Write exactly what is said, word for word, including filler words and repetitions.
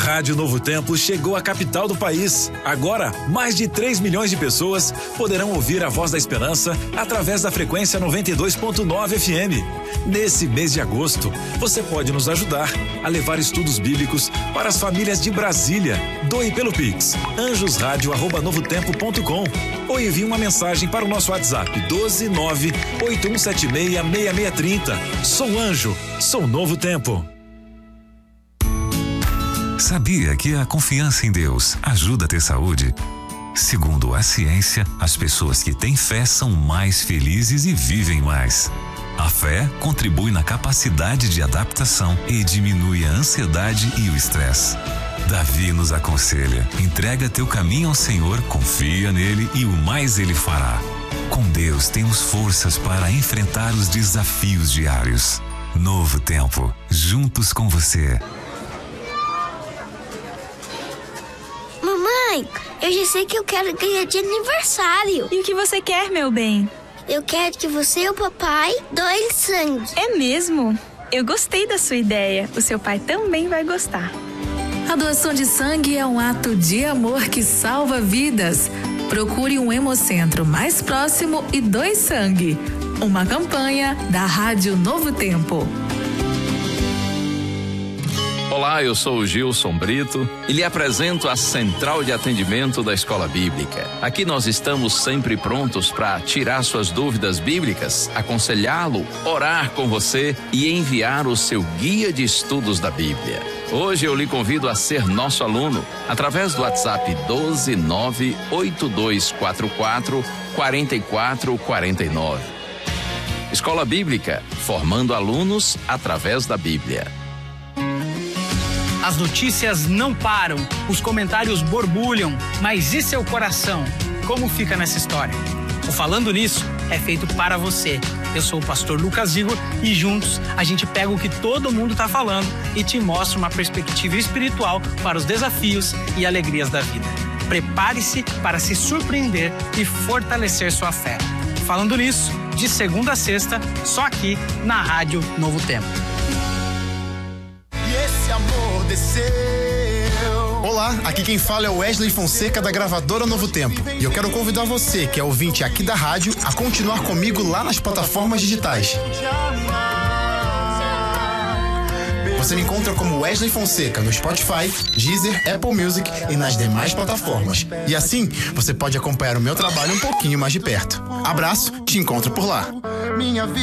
Rádio Novo Tempo chegou à capital do país. Agora, mais de três milhões de pessoas poderão ouvir a Voz da Esperança através da frequência noventa e dois ponto nove F M. Nesse mês de agosto, você pode nos ajudar a levar estudos bíblicos para as famílias de Brasília. Doe pelo Pix, anjos rádio arroba novo tempo ponto com, ou envie uma mensagem para o nosso WhatsApp doze nove oito um sete seis seis seis três zero. Sou Anjo, sou Novo Tempo. Sabia que a confiança em Deus ajuda a ter saúde? Segundo a ciência, as pessoas que têm fé são mais felizes e vivem mais. A fé contribui na capacidade de adaptação e diminui a ansiedade e o estresse. Davi nos aconselha: entrega teu caminho ao Senhor, confia nele e o mais ele fará. Com Deus temos forças para enfrentar os desafios diários. Novo Tempo, juntos com você. Mamãe, eu já sei que eu quero ganhar de aniversário. E o que você quer, meu bem? Eu quero que você e o papai doem sangue. É mesmo? Eu gostei da sua ideia. O seu pai também vai gostar. A doação de sangue é um ato de amor que salva vidas. Procure um hemocentro mais próximo e doe sangue. Uma campanha da Rádio Novo Tempo. Olá, eu sou o Gilson Brito e lhe apresento a Central de Atendimento da Escola Bíblica. Aqui nós estamos sempre prontos para tirar suas dúvidas bíblicas, aconselhá-lo, orar com você e enviar o seu guia de estudos da Bíblia. Hoje eu lhe convido a ser nosso aluno através do WhatsApp doze nove oito dois quatro quatro quatro quatro quatro nove. Escola Bíblica, formando alunos através da Bíblia. As notícias não param, os comentários borbulham, mas e seu coração? Como fica nessa história? O Falando Nisso é feito para você. Eu sou o pastor Lucas Igor e juntos a gente pega o que todo mundo está falando e te mostra uma perspectiva espiritual para os desafios e alegrias da vida. Prepare-se para se surpreender e fortalecer sua fé. Falando Nisso, de segunda a sexta, só aqui na Rádio Novo Tempo. Amor desceu. Olá, aqui quem fala é o Wesley Fonseca da gravadora Novo Tempo. E eu quero convidar você, que é ouvinte aqui da rádio, a continuar comigo lá nas plataformas digitais. Você me encontra como Wesley Fonseca no Spotify, Deezer, Apple Music e nas demais plataformas. E assim, você pode acompanhar o meu trabalho um pouquinho mais de perto. Abraço, te encontro por lá. Minha vida